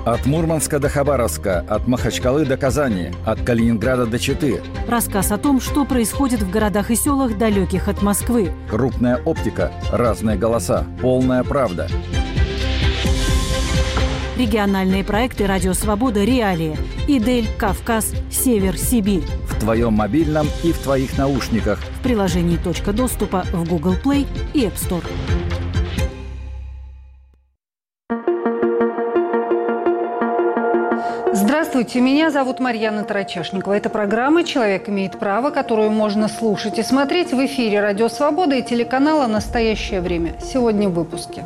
От Мурманска до Хабаровска, от Махачкалы до Казани, от Калининграда до Читы. Рассказ о том, что происходит в городах и селах, далеких от Москвы. Крупная оптика, разные голоса, полная правда. Региональные проекты «Радио Свобода. Реалии». Идель, Кавказ, Север, Сибирь. В твоем мобильном и в твоих наушниках. В приложении «Точка доступа» в Google Play и App Store. Здравствуйте, меня зовут Марьяна Тарачешникова. Это программа «Человек имеет право», которую можно слушать и смотреть в эфире «Радио Свобода» и телеканала «Настоящее время». Сегодня в выпуске.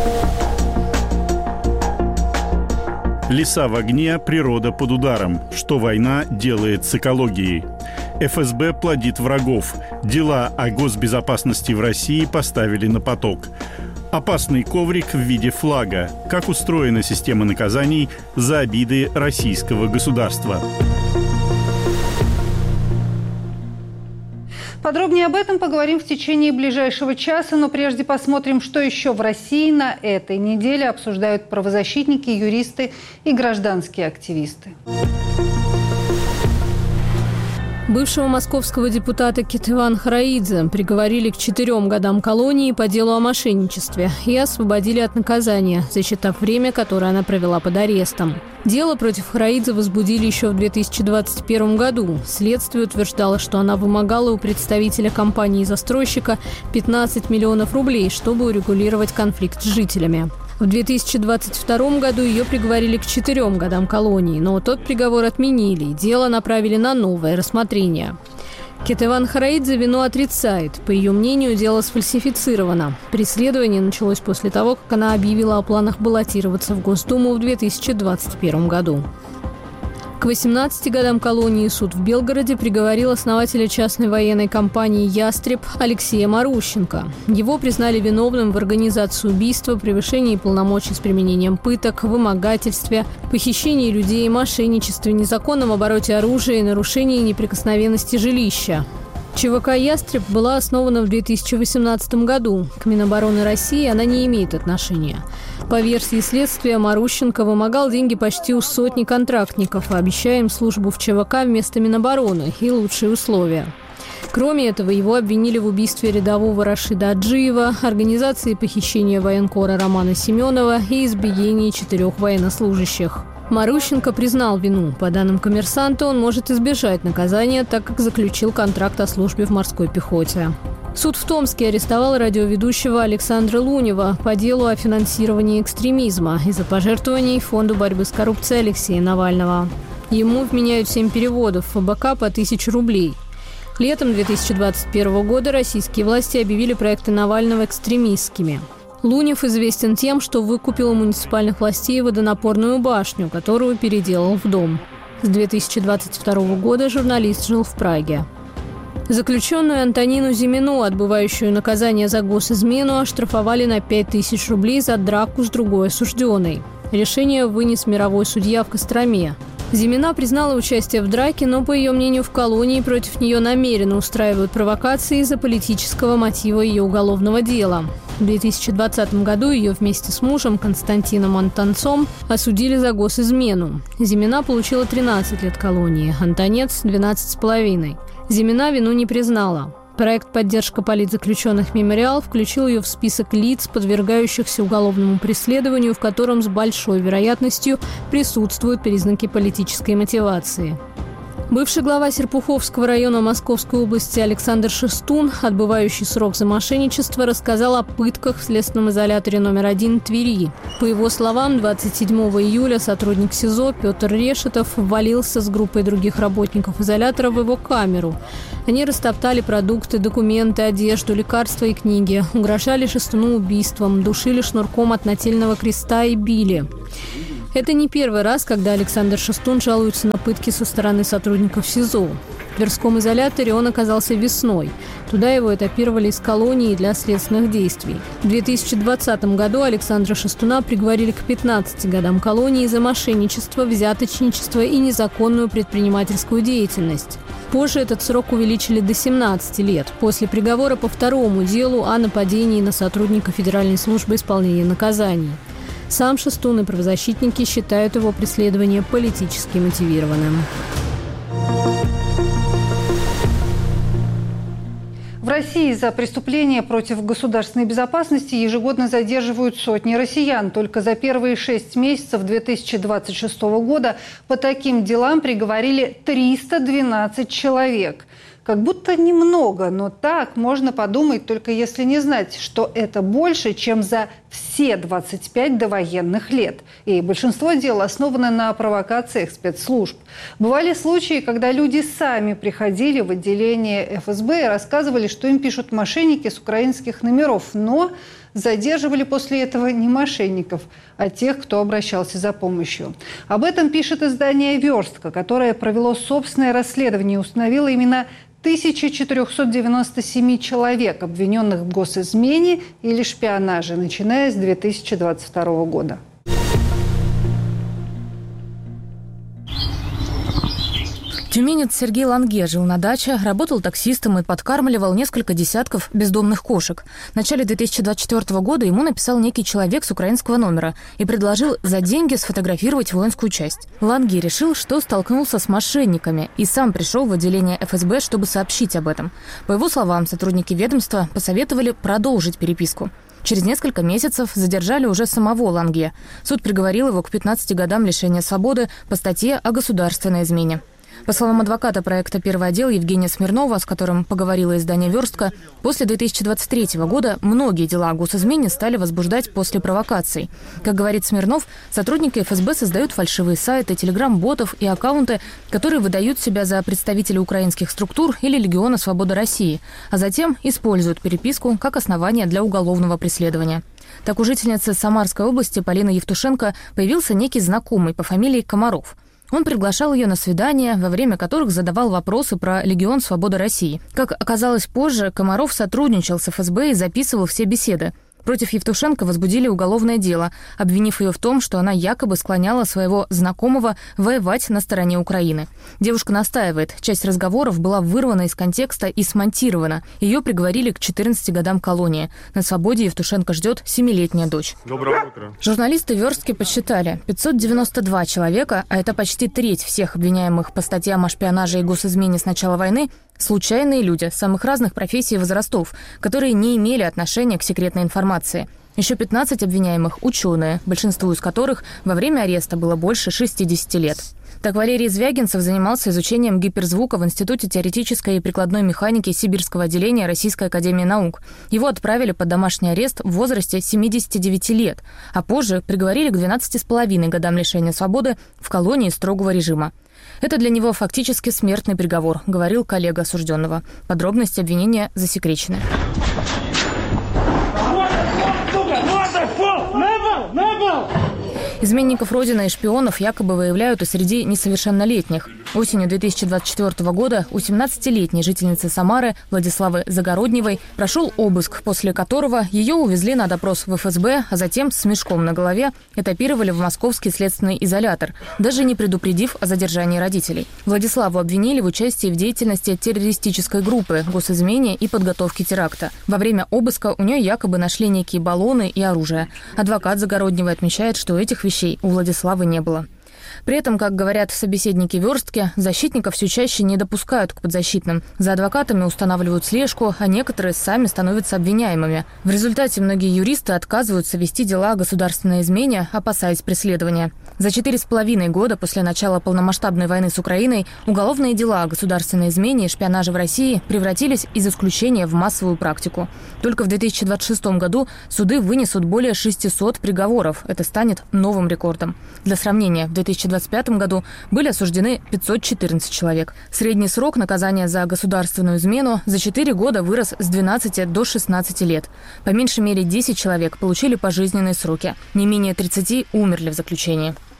Леса в огне, природа под ударом. Что война делает с экологией? ФСБ плодит врагов. Дела о госбезопасности в России поставили на поток. Опасный коврик в виде флага. Как устроена система наказаний за обиды российского государства? Подробнее об этом поговорим в течение ближайшего часа, но прежде посмотрим, что еще в России на этой неделе обсуждают правозащитники, юристы и гражданские активисты. Бывшего московского депутата Кетеван Хараидзе приговорили к 4 годам колонии по делу о мошенничестве и освободили от наказания, засчитав время, которое она провела под арестом. Дело против Хараидзе возбудили еще в 2021 году. Следствие утверждало, что она вымогала у представителя компании-застройщика 15 миллионов рублей, чтобы урегулировать конфликт с жителями. В 2022 году ее приговорили к 4 годам колонии, но тот приговор отменили, и дело направили на новое рассмотрение. Кетеван Хараидзе вину отрицает. По ее мнению, дело сфальсифицировано. Преследование началось после того, как она объявила о планах баллотироваться в Госдуму в 2021 году. К 18 годам колонии суд в Белгороде приговорил основателя частной военной компании «Ястреб» Алексея Марущенко. Его признали виновным в организации убийства, превышении полномочий с применением пыток, вымогательстве, похищении людей, мошенничестве, незаконном обороте оружия и нарушении неприкосновенности жилища. ЧВК «Ястреб» была основана в 2018 году. К Минобороны России она не имеет отношения. По версии следствия, Марущенко вымогал деньги почти у сотни контрактников, обещая им службу в ЧВК вместо Минобороны и лучшие условия. Кроме этого, его обвинили в убийстве рядового Рашида Аджиева, организации похищения военкора Романа Семенова и избиении 4 военнослужащих. Марущенко признал вину. По данным «Коммерсанта», он может избежать наказания, так как заключил контракт о службе в морской пехоте. Суд в Томске арестовал радиоведущего Александра Лунева по делу о финансировании экстремизма из-за пожертвований Фонду борьбы с коррупцией Алексея Навального. Ему вменяют 7 переводов ФБК по 1000 рублей. Летом 2021 года российские власти объявили проекты Навального экстремистскими. Лунев известен тем, что выкупил у муниципальных властей водонапорную башню, которую переделал в дом. С 2022 года журналист жил в Праге. Заключенную Антонину Зимину, отбывающую наказание за госизмену, оштрафовали на 5000 рублей за драку с другой осужденной. Решение вынес мировой судья в Костроме. Зимина признала участие в драке, но, по ее мнению, в колонии против нее намеренно устраивают провокации из-за политического мотива ее уголовного дела. В 2020 году ее вместе с мужем Константином Антонцом осудили за госизмену. Зимина получила 13 лет колонии, Антонец – 12,5. Зимина вину не признала. Проект «Поддержка политзаключенных Мемориал» включил ее в список лиц, подвергающихся уголовному преследованию, в котором с большой вероятностью присутствуют признаки политической мотивации. Бывший глава Серпуховского района Московской области Александр Шестун, отбывающий срок за мошенничество, рассказал о пытках в следственном изоляторе номер 1 Твери. По его словам, 27 июля сотрудник СИЗО Петр Решетов ввалился с группой других работников изолятора в его камеру. Они растоптали продукты, документы, одежду, лекарства и книги, угрожали Шестуну убийством, душили шнурком от нательного креста и били. Это не первый раз, когда Александр Шестун жалуется на пытки со стороны сотрудников СИЗО. В Тверском изоляторе он оказался весной. Туда его этапировали из колонии для следственных действий. В 2020 году Александра Шестуна приговорили к 15 годам колонии за мошенничество, взяточничество и незаконную предпринимательскую деятельность. Позже этот срок увеличили до 17 лет, после приговора по второму делу о нападении на сотрудника Федеральной службы исполнения наказаний. Сам Шестун и правозащитники считают его преследование политически мотивированным. В России за преступления против государственной безопасности ежегодно задерживают сотни россиян. Только за первые 6 месяцев 2026 года по таким делам приговорили 312 человек. Как будто немного, но так можно подумать, только если не знать, что это больше, чем за все 25 довоенных лет. И большинство дел основано на провокациях спецслужб. Бывали случаи, когда люди сами приходили в отделение ФСБ и рассказывали, что им пишут мошенники с украинских номеров, но задерживали после этого не мошенников, а тех, кто обращался за помощью. Об этом пишет издание «Верстка», которое провело собственное расследование и установило именно 1497 человек, обвиненных в госизмене или шпионаже, начиная с 2022 года. Тюменец Сергей Ланге жил на даче, работал таксистом и подкармливал несколько десятков бездомных кошек. В начале 2024 года ему написал некий человек с украинского номера и предложил за деньги сфотографировать воинскую часть. Ланге решил, что столкнулся с мошенниками и сам пришел в отделение ФСБ, чтобы сообщить об этом. По его словам, сотрудники ведомства посоветовали продолжить переписку. Через несколько месяцев задержали уже самого Ланге. Суд приговорил его к 15 годам лишения свободы по статье о государственной измене. По словам адвоката проекта «Первый отдел» Евгения Смирнова, с которым поговорило издание «Верстка», после 2023 года многие дела о госизмене стали возбуждать после провокаций. Как говорит Смирнов, сотрудники ФСБ создают фальшивые сайты, телеграм-ботов и аккаунты, которые выдают себя за представителей украинских структур или Легиона Свободы России, а затем используют переписку как основание для уголовного преследования. Так у жительницы Самарской области Полины Евтушенко появился некий знакомый по фамилии Комаров. Он приглашал ее на свидания, во время которых задавал вопросы про Легион Свободы России. Как оказалось позже, Комаров сотрудничал с ФСБ и записывал все беседы. Против Евтушенко возбудили уголовное дело, обвинив ее в том, что она якобы склоняла своего знакомого воевать на стороне Украины. Девушка настаивает, часть разговоров была вырвана из контекста и смонтирована. Ее приговорили к 14 годам колонии. На свободе Евтушенко ждет 7-летняя дочь. Доброе утро. Журналисты «Верстки» подсчитали: 592 человека, а это почти треть всех обвиняемых по статьям о шпионаже и госизмене с начала войны, случайные люди самых разных профессий и возрастов, которые не имели отношения к секретной информации. Еще 15 обвиняемых – ученые, большинству из которых во время ареста было больше 60 лет. Так Валерий Звягинцев занимался изучением гиперзвука в Институте теоретической и прикладной механики Сибирского отделения Российской академии наук. Его отправили под домашний арест в возрасте 79 лет, а позже приговорили к 12,5 годам лишения свободы в колонии строгого режима. Это для него фактически смертный приговор, говорил коллега осужденного. Подробности обвинения засекречены. Изменников Родины и шпионов якобы выявляют и среди несовершеннолетних. Осенью 2024 года у 17-летней жительницы Самары Владиславы Загородневой прошел обыск, после которого ее увезли на допрос в ФСБ, а затем с мешком на голове этапировали в московский следственный изолятор, даже не предупредив о задержании родителей. Владиславу обвинили в участии в деятельности террористической группы, госизмене и подготовке теракта. Во время обыска у нее якобы нашли некие баллоны и оружие. Адвокат Загородневой отмечает, что этих вещей у Владиславы не было. При этом, как говорят собеседники «Верстки», защитников все чаще не допускают к подзащитным. За адвокатами устанавливают слежку, а некоторые сами становятся обвиняемыми. В результате многие юристы отказываются вести дела о государственной измене, опасаясь преследования. За 4,5 года после начала полномасштабной войны с Украиной уголовные дела о государственной измене и шпионаже в России превратились из исключения в массовую практику. Только в 2026 году суды вынесут более 600 приговоров. Это станет новым рекордом. Для сравнения, в 2025 году были осуждены 514 человек. Средний срок наказания за государственную измену за 4 года вырос с 12 до 16 лет. По меньшей мере 10 человек получили пожизненные сроки. Не менее 30 умерли в заключении.